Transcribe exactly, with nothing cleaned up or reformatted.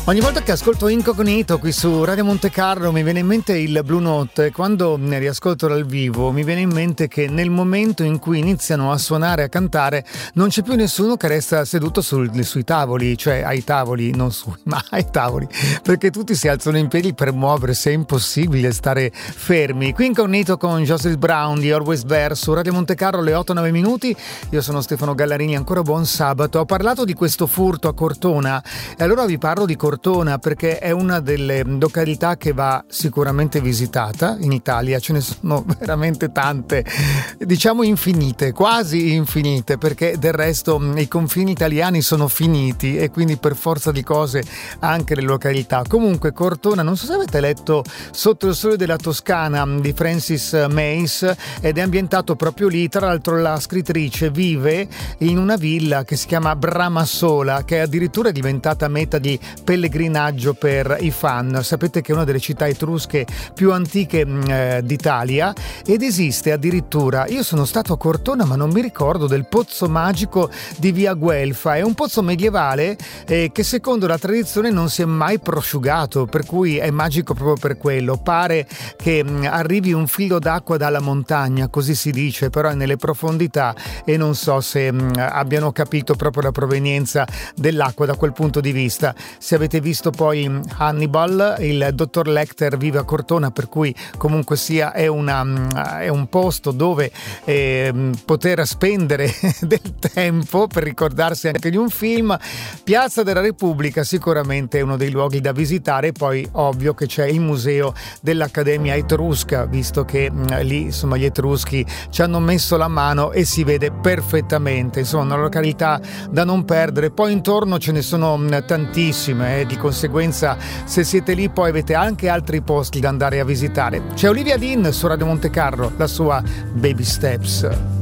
Ogni volta che ascolto Incognito qui su Radio Monte Carlo mi viene in mente il Blue Note, e quando ne riascolto dal vivo mi viene in mente che nel momento in cui iniziano a suonare, a cantare, non c'è più nessuno che resta seduto sul, sui tavoli, cioè ai tavoli, non sui, ma ai tavoli, perché tutti si alzano in piedi per muoversi, è impossibile stare fermi. Qui Incognito con Jocelyn Brown di Always There su Radio Monte Carlo, le otto e nove minuti. Io sono Stefano Gallarini, ancora buon sabato. Ho parlato di questo furto a Cortona e allora vi parlo di Cortona perché è una delle località che va sicuramente visitata in Italia. Ce ne sono veramente tante, diciamo infinite, quasi infinite, perché del resto i confini italiani sono finiti e quindi per forza di cose anche le località. Comunque Cortona, non so se avete letto Sotto il sole della Toscana di Francis Mace, ed è ambientato proprio lì. Tra l'altro la scrittrice vive in una villa che si chiama Bramassola, che è addirittura diventata meta di pellegrinaggio per i fan. Sapete che è una delle città etrusche più antiche eh, d'Italia, ed esiste addirittura, io sono stato a Cortona ma non mi ricordo del pozzo magico di via Guelfa. È un pozzo medievale eh, che secondo la tradizione non si è mai prosciugato, per cui è magico proprio per quello. Pare che mh, arrivi un filo d'acqua dalla montagna, così si dice, però è nelle profondità e non so se mh, abbiano capito proprio la provenienza dell'acqua da quel punto di vista. Se avete visto poi Hannibal, il dottor Lecter vive a Cortona, per cui comunque sia è, una, è un posto dove eh, poter spendere del tempo per ricordarsi anche di un film. Piazza della Repubblica sicuramente è uno dei luoghi da visitare, poi ovvio che c'è il museo dell'Accademia Etrusca, visto che mh, lì insomma gli etruschi ci hanno messo la mano e si vede perfettamente, insomma una località da non perdere. Poi intorno ce ne sono mh, tantissime, eh, di conseguenza se siete lì poi avete anche altri posti da andare a visitare. C'è Olivia Dean su Radio Monte Carlo, la sua Baby Steps.